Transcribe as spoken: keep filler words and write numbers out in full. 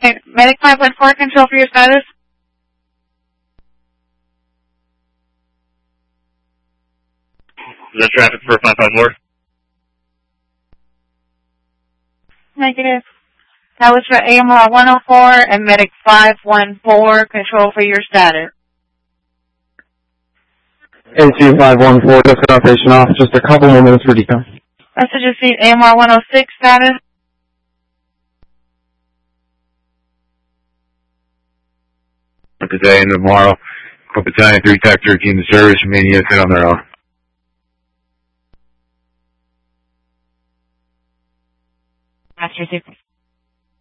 Okay, Medic five one four, control for your status. Is that traffic for five five four? Negative. That was for A M R one oh four and Medic five one four, control for your status. A C five one four, just got operation off. Just a couple more minutes for decom. Message received A M R one oh six status. Today and tomorrow. Battalion three, Tac thirteen, the service, remain units on their own. Master received.